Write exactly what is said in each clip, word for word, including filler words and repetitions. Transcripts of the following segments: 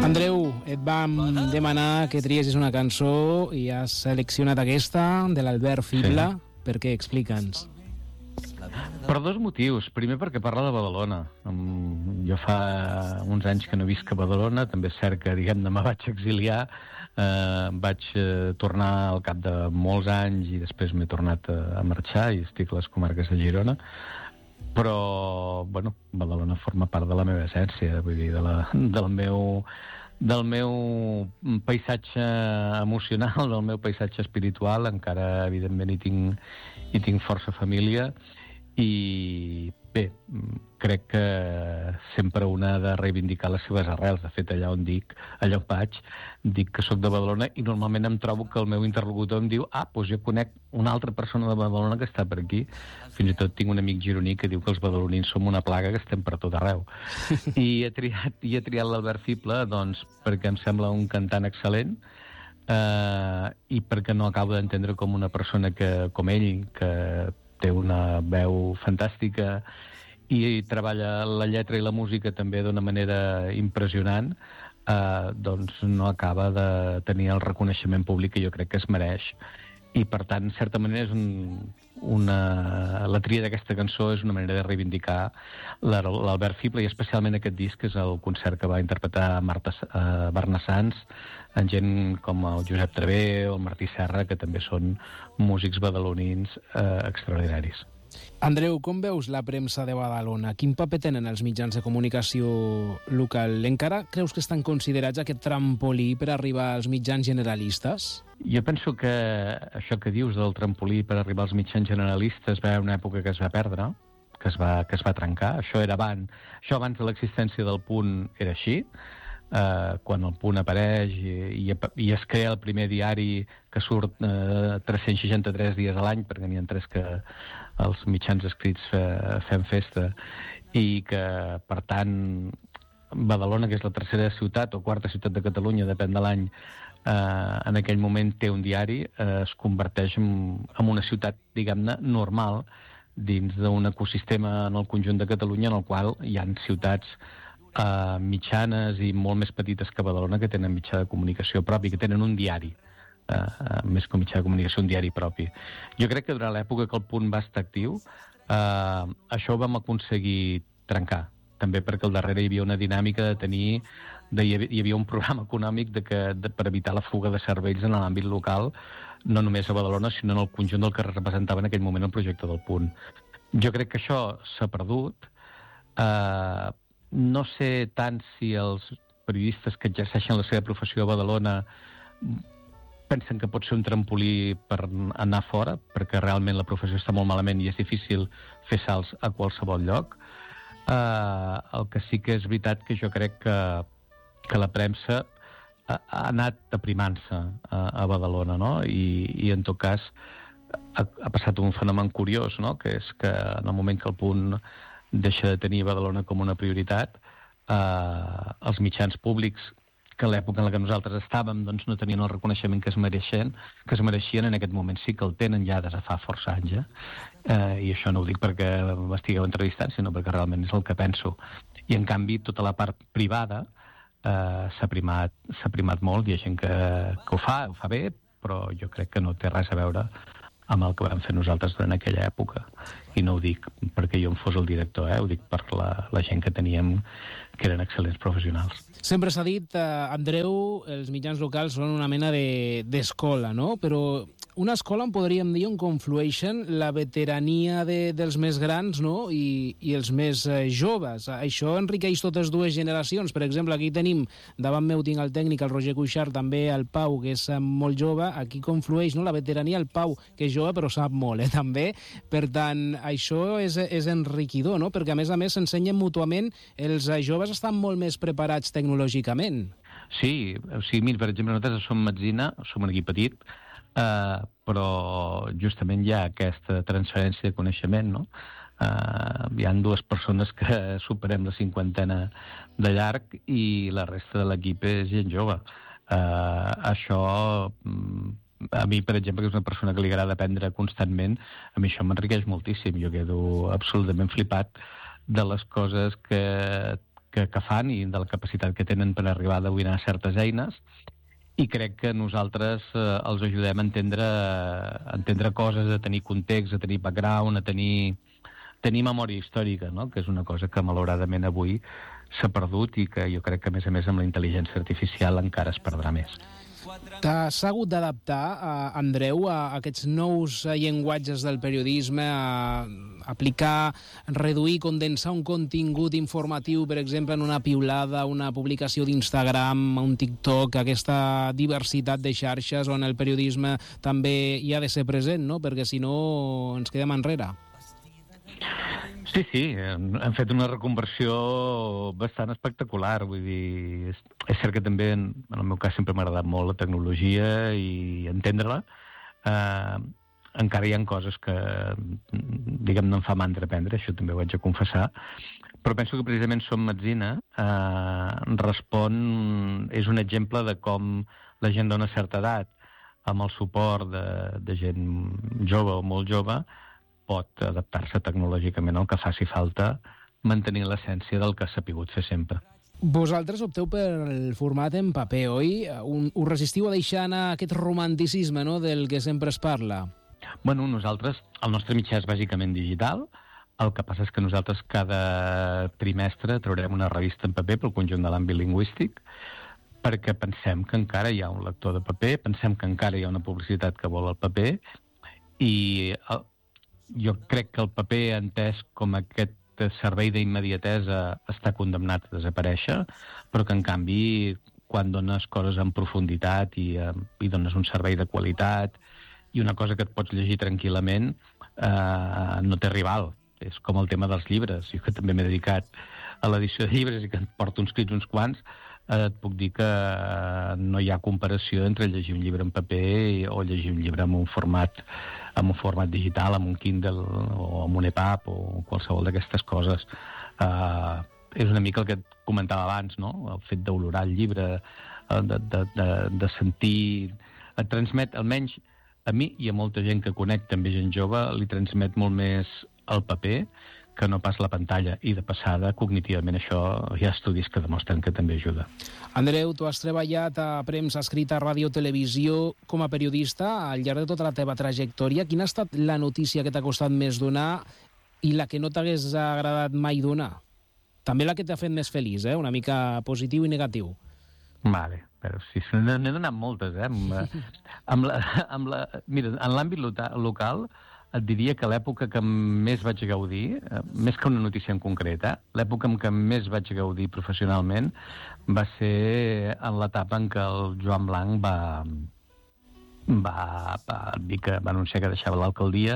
Andreu, et vam demanar que triessis una cançó i has seleccionat aquesta, de l'Albert Fibla. Sí. Per què? Explica'ns. Per dos motius. Primer perquè parla de Badalona. Jo fa uns anys que no visc a Badalona, també és cert que, diguem-ne, me vaig exiliar, eh, vaig eh, tornar al cap de molts anys i després m'he tornat a, a marxar i estic a les comarques de Girona, però, bueno, Badalona forma part de la meva essència, vull dir, de la, del meu... del meu paisatge emocional, del meu paisatge espiritual. Encara, evidentment, hi tinc, hi tinc força família i, bé, crec que sempre un ha de reivindicar les seves arrels. De fet, allà on dic, allà on vaig, dic que sóc de Badalona i normalment em trobo que el meu interlocutor em diu ah, doncs jo conec una altra persona de Badalona que està per aquí. Fins i tot tinc un amic gironí que diu que els badalonins som una plaga que estem per tot arreu. I he triat, i he triat l'Albert Fibla, doncs, perquè em sembla un cantant excel·lent, eh, i perquè no acabo d'entendre com una persona que, com ell, que té una veu fantàstica i treballa la lletra i la música també d'una manera impressionant, eh, doncs no acaba de tenir el reconeixement públic que jo crec que es mereix. I, per tant, en certa manera, és un, una... la tria d'aquesta cançó és una manera de reivindicar l'Albert Fibla, i especialment aquest disc, que és el concert que va interpretar Marta, eh, Barna Sans, amb gent com el Josep Travé o el Martí Serra, que també són músics badalonins eh, extraordinaris. Andreu, com veus la premsa de Badalona? Quin paper tenen els mitjans de comunicació local? Encara creus que estan considerats aquest trampolí per arribar als mitjans generalistes? Jo penso que això que dius del trampolí per arribar als mitjans generalistes va haver una època que es va perdre, que es va, que es va trencar. Això era abans, això abans de l'existència del Punt era així. Uh, quan el Punt apareix i, i, i es crea el primer diari que surt uh, tres-cents seixanta-tres dies a l'any, perquè n'hi ha tres que els mitjans escrits fe, fem festa, i que, per tant, Badalona, que és la tercera ciutat o quarta ciutat de Catalunya, depèn de l'any, uh, en aquell moment té un diari, uh, es converteix en, en una ciutat, diguem-ne, normal, dins d'un ecosistema en el conjunt de Catalunya, en el qual hi ha ciutats Uh, mitjanes i molt més petites que Badalona que tenen mitjà de comunicació propi, que tenen un diari, uh, uh, més que un mitjà de comunicació, un diari propi. Jo crec que durant l'època que el Punt va estar actiu, uh, això ho vam aconseguir trencar, també perquè al darrere hi havia una dinàmica de tenir, de, hi havia un programa econòmic de que, de, per evitar la fuga de cervells en l'àmbit local, no només a Badalona, sinó en el conjunt del que representava en aquell moment el projecte del Punt. Jo crec que això s'ha perdut. uh, No sé tant si els periodistes que exerceixen la seva professió a Badalona pensen que pot ser un trampolí per anar fora, perquè realment la professió està molt malament i és difícil fer salts a qualsevol lloc. Uh, el que sí que és veritat que jo crec que, que la premsa ha, ha anat aprimant-se a, a Badalona, no? I, i en tot cas ha, ha passat un fenomen curiós, no? Que és que en el moment que el Punt deixa de tenir Badalona com una prioritat, eh, els mitjans públics, que a l'època en la que nosaltres estàvem doncs no tenien el reconeixement que es mereixen, que es mereixien, en aquest moment sí que el tenen ja des de fa força anys, eh? Eh, i això no ho dic perquè m'estigueu entrevistant, sinó perquè realment és el que penso. I en canvi tota la part privada eh, s'ha primat, s'ha primat molt, i hi ha gent que, que ho fa, ho fa bé, però jo crec que no té res a veure amb el que vam fer nosaltres durant aquella època. I no ho dic perquè jo en fos el director, eh? Ho dic per la, la gent que teníem, que eren excel·lents professionals. Sempre s'ha dit, eh, Andreu, els mitjans locals són una mena de, d'escola, no? Però una escola, en podríem dir, on conflueixen la veterania de, dels més grans, no? I, i els més eh, joves. Això enriqueix totes dues generacions. Per exemple, aquí tenim, davant meu tinc el tècnic, el Roger Cuixart, també el Pau, que és molt jove. Aquí conflueix, no?, la veterania, el Pau, que és jove però sap molt, eh, també. Per tant, això és, és enriquidor, no?, perquè a més a més s'ensenyen mútuament, els joves estan molt més preparats tecnològicament. Sí, o sigui, mira, per exemple, nosaltres som Metzina, som un equip petit, Uh, però justament hi ha aquesta transferència de coneixement, no? Uh, hi ha dues persones que superem la cinquantena de llarg i la resta de l'equip és gent jove. Uh, això, a mi, per exemple, que és una persona que li agrada aprendre constantment, a mi això m'enriqueix moltíssim. Jo quedo absolutament flipat de les coses que que, que fan i de la capacitat que tenen per arribar a dominar certes eines, i crec que nosaltres eh, els ajudem a entendre, a entendre coses, a tenir context, a tenir background, a tenir, tenir memòria històrica, no? Que és una cosa que malauradament avui s'ha perdut i que jo crec que, a més a més, amb la intel·ligència artificial encara es perdrà més. T'has hagut d'adaptar, uh, Andreu, a aquests nous uh, llenguatges del periodisme, a aplicar, reduir, condensar un contingut informatiu, per exemple, en una piulada, una publicació d'Instagram, un TikTok, aquesta diversitat de xarxes on el periodisme també hi ha de ser present, no? Perquè si no ens quedem enrere. Sí, sí, hem fet una reconversió bastant espectacular, vull dir, és, és cert que també, en, en el meu cas, sempre m'ha agradat molt la tecnologia i entendre-la. Eh, encara hi ha coses que, diguem, no em fa mandra aprendre, això també ho haig de confessar, però penso que precisament Som Metzina eh, respon, és un exemple de com la gent d'una certa edat, amb el suport de, de gent jove o molt jove, pot adaptar-se tecnològicament al que faci falta, mantenint l'essència del que s'ha pogut fer sempre. Vosaltres opteu per el format en paper, oi? Un, us resistiu a deixar anar aquest romanticisme, no?, del que sempre es parla. Bueno, nosaltres, el nostre mitjà és bàsicament digital, el que passa és que nosaltres cada trimestre traurem una revista en paper pel conjunt de l'àmbit lingüístic, perquè pensem que encara hi ha un lector de paper, pensem que encara hi ha una publicitat que vol el paper, i el, jo crec que el paper, entès com aquest servei d'immediatesa, està condemnat a desaparèixer, però que, en canvi, quan dones coses en profunditat i, eh, i dones un servei de qualitat i una cosa que et pots llegir tranquil·lament, eh, no té rival. És com el tema dels llibres. Jo que també m'he dedicat a l'edició de llibres i que en porto uns crits uns quants, eh, et puc dir que no hi ha comparació entre llegir un llibre en paper o llegir un llibre en un format en un format digital, amb un Kindle o amb un EPUB o qualsevol d'aquestes coses. Uh, és una mica el que et comentava abans, no? El fet d'olorar el llibre, de, de, de, de sentir... Et transmet, almenys a mi i a molta gent que conec, també gent jove, li transmet molt més el paper que no pas la pantalla, i de passada, cognitivament, això hi ha estudis que demostren que també ajuda. Andreu, tu has treballat a premsa escrita, ràdio, televisió, com a periodista, al llarg de tota la teva trajectòria. Quina ha estat la notícia que t'ha costat més donar i la que no t'hagués agradat mai donar? També la que t'ha fet més feliç, eh? Una mica positiu i negatiu. Vale, però sí, n'he donat moltes, eh? Amb, amb la, amb la, mira, en l'àmbit local, et diria que l'època que més vaig gaudir, més que una notícia en concret, eh? l'època en què més vaig gaudir professionalment va ser en l'etapa en què el Joan Blanc va, va, va dir que va anunciar que deixava l'alcaldia,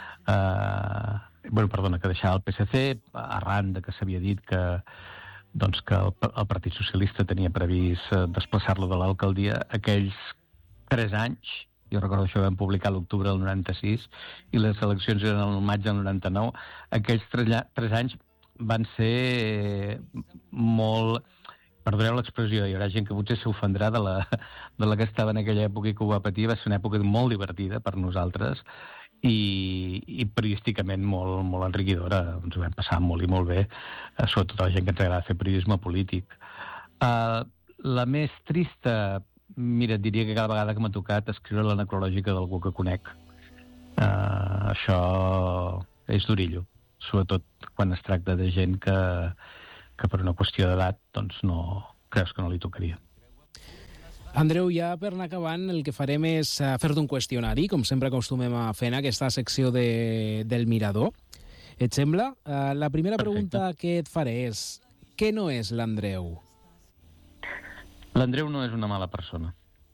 eh, bueno, perdona, que deixava el P S C, arran de que s'havia dit que, doncs, que el, el Partit Socialista tenia previst desplaçar-lo de l'alcaldia. Aquells tres anys, jo recordo això, vam publicar a l'octubre del noranta-sis i les eleccions eren al maig del noranta-nou. Aquells tres, tres anys van ser molt... Perdoneu l'expressió, hi haurà gent que potser s'ofendrà de la, de la que estava en aquella època i que ho va patir. Va ser una època molt divertida per nosaltres i, i periodísticament molt, molt enriquidora. Ens ho vam passar molt i molt bé, sobretot a la gent que ens agrada fer periodisme polític. Uh, la més trista... Mira, et diria que cada vegada que m'ha tocat escriure la necrològica d'algú que conec. Uh, això és d'orillo, sobretot quan es tracta de gent que, que per una qüestió d'edat doncs no, creus que no li tocaria. Andreu, ja per anar acabant, el que farem és fer-te un qüestionari, com sempre acostumem a fer en aquesta secció de, del Mirador. Et sembla? Uh, la primera Perfecte. Pregunta que et faré és: què no és l'Andreu? L'Andreu no és una mala persona.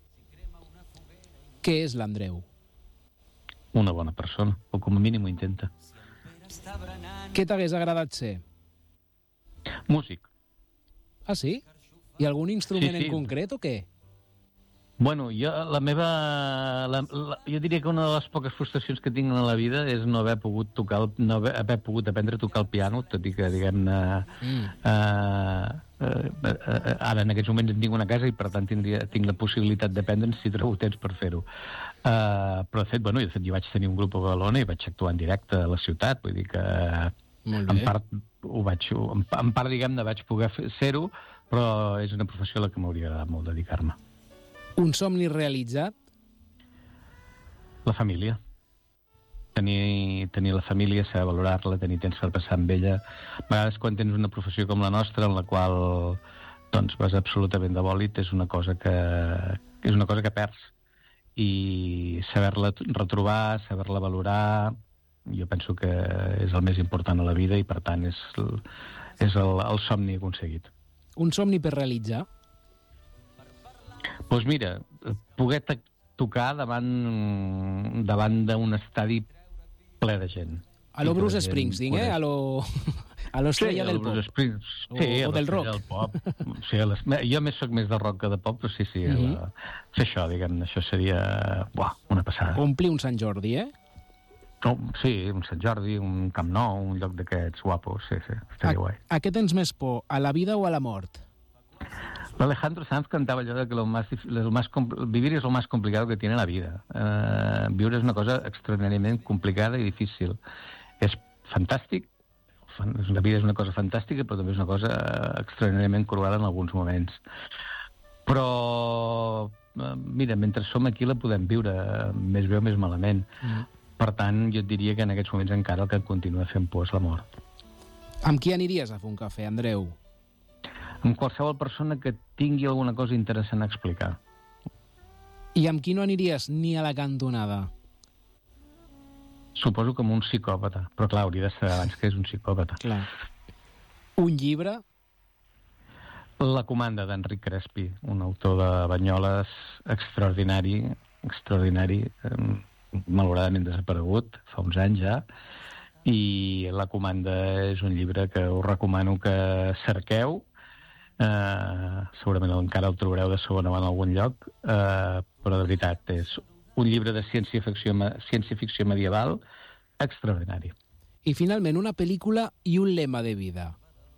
Què és l'Andreu? Una bona persona, o com a mínim ho intenta. Què t'hagués agradat ser? Músic. Ah, sí? I algun instrument sí, sí. en concret o què? Bueno, jo, la meva... La, la, jo diria que una de les poques frustracions que tinc en la vida és no haver pogut tocar, el, no haver, haver pogut aprendre a tocar el piano, tot i que, diguem-ne... Mm. Uh, uh, uh, uh, ara, en aquests moments en tinc una casa i, per tant, tindria, tinc la possibilitat d'aprendre si trobo temps per fer-ho. Uh, però, de fet, bueno, de fet, jo vaig tenir un grup a Badalona i vaig actuar en directe a la ciutat, vull dir que Molt bé. En part, ho vaig, en, en part diguem-ne, vaig poder fer, ser-ho, però és una professió a la que m'hauria agradat molt dedicar-me. Un somni realitzat? La família. Tenir, tenir la família, saber valorar-la, tenir temps per passar amb ella. A vegades, quan tens una professió com la nostra, en la qual doncs, vas absolutament de bòlit, és una cosa que, és una cosa que perds. I saber-la retrobar, saber-la valorar, jo penso que és el més important a la vida i, per tant, és, és el, el somni aconseguit. Un somni per realitzar? Doncs pues mira, poder tocar davant, davant d'un estadi ple de gent. A lo Bruce Springsteen, eh? A lo, a lo estrella sí, del pop. Springs, sí, o, o del rock. Del pop. Sí, les, jo més soc més de rock que de pop, però sí, sí. Uh -huh. la, fer això, diguem-ne, això seria buah, una passada. Omplir un Sant Jordi, eh? Oh, sí, un Sant Jordi, un Camp Nou, un lloc d'aquests guapos, sí, sí, estaria a, guai. A què tens més por, a la vida o a la mort? Alejandro Sanz cantaba allò de que lo más, lo más, vivir es lo más complicado que tiene la vida. Uh, viure és una cosa extraordinàriament complicada i difícil. És fantàstic, la vida és una cosa fantàstica, però també és una cosa extraordinàriament cruel en alguns moments. Però, uh, mira, mentre som aquí la podem viure més bé o més malament. Mm. Per tant, jo et diria que en aquests moments encara el que continua fent por és la mort. Amb qui aniries a fer un cafè, Andreu? Amb qualsevol persona que tingui alguna cosa interessant a explicar. I amb qui no aniries ni a la cantonada? Suposo que amb un psicòpata, però clar, hauria de saber abans que és un psicòpata. Clar. Un llibre? La comanda d'Enric Crespi, un autor de Banyoles extraordinari, extraordinari, eh, malauradament desaparegut, fa uns anys ja, i La comanda és un llibre que us recomano que cerqueu. Uh, segurament encara el trobareu de segona mà en algun lloc, uh, però de veritat és un llibre de ciència-ficció ciència-ficció medieval extraordinari. I finalment una pel·lícula i un lema de vida.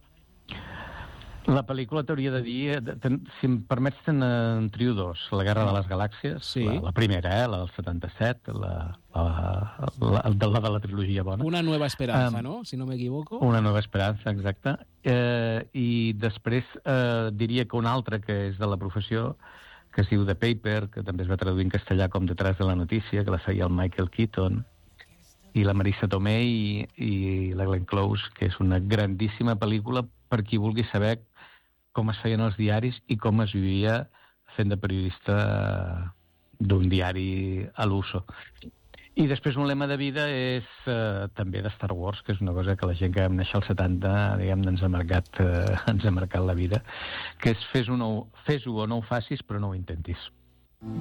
La pel·lícula t'hauria de dir, si em permets, en trio dos. La Guerra de les Galàxies, sí. la, la primera, eh, la del setanta-set, la, la, la, la, la de la trilogia bona. Una nueva esperanza, um, no? Si no m'equivoco. Una nova esperança, exacte. Eh, I després eh, diria que una altra que és de la professió, que es diu The Paper, que també es va traduir en castellà com Detrás de la notícia, que la feia el Michael Keaton, i la Marisa Tomei i, i la Glenn Close, que és una grandíssima pel·lícula per qui vulgui saber com es feien els diaris i com es vivia fent de periodista d'un diari a l'uso. I després un lema de vida és eh, també de Star Wars, que és una cosa que la gent que vam néixer als setanta, diguem, ens ha marcat, eh, ens ha marcat la vida, que és fes-ho no, fes-ho o no ho facis, però no ho intentis.